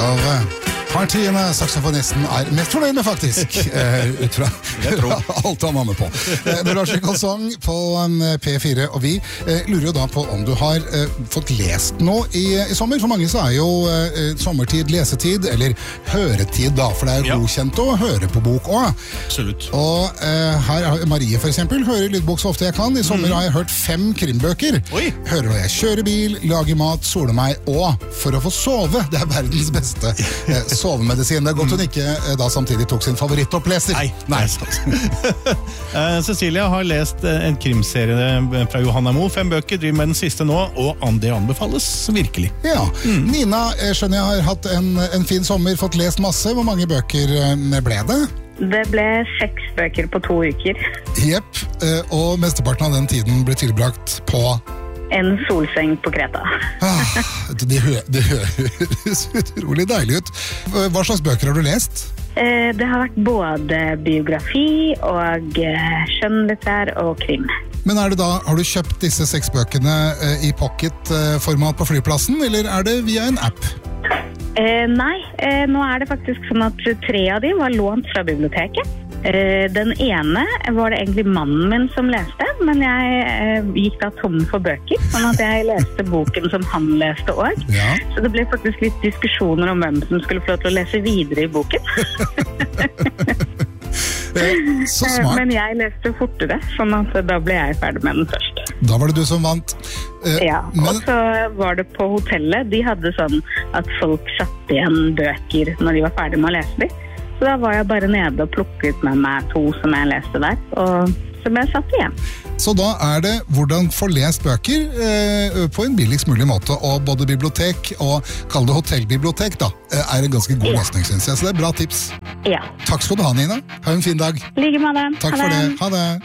Partiene saksofonisten mest fornøyd med faktisk, ut fra alt han var med på. Det er Lars Rikholdsson på P4, og vi lurer jo da på om du har fått lest noe i sommer. For mange så jo sommertid lesetid, eller høretid da, for det godkjent å høre på bok også. Absolutt. Og her har Marie for eksempel, hører lydbok så ofte jeg kan. I sommer har jeg hørt 5 krimbøker. Hører når jeg kjører bil, lager mat, soler meg, og for å få sove, det er verdens beste sovemedisin. Det er godt hun ikke da samtidig tok sin favorittoppleser. Nei. Cecilia har lest en krimserie fra Johanna Mo, 5 bøker, driver med den siste nå, og det anbefales virkelig. Ja. Nina, skjønner jeg har hatt en fin sommer, fått lest masse. Hvor mange bøker ble det? Det ble 6 bøker på 2 uker. Jepp, og mesteparten av den tiden ble tilbrakt på en solseng på Kreta. Det høres utrolig deilig ut. Hva slags bøker har du lest? Det har vært både biografi og skjønnlitterær og krim. Men har du kjøpt disse 6 bøkene i pocket-format på flyplassen, eller er det via en app? Nei, nå er det faktisk sånn at 3 av de var lånt fra biblioteket. Den ene var det egentlig mannen min som leste, men jeg gikk da tom for bøker, sånn at jeg leste boken som han leste også. Ja. Så det ble faktisk litt diskusjoner om hvem som skulle få lov til å lese videre i boken. Så smart. Men jeg leste fortere, sånn at da ble jeg ferdig med den første. Da var det du som vant. Ja, og så var det på hotellet. De hadde sånn at folk satt igjen bøker når de var ferdig med å lese dem. Så da var jeg bare nede og plukket med meg 2 som jeg leste der, og som jeg satt igjen. Så da er det hvordan få lest bøker på en billigst mulig måte, og både bibliotek og kall det hotellbibliotek da, er en ganske god løsning, synes jeg. Så det er bra tips. Ja. Takk skal du ha, Nina. Ha en fin dag. Like med det. Takk for det. Ha det.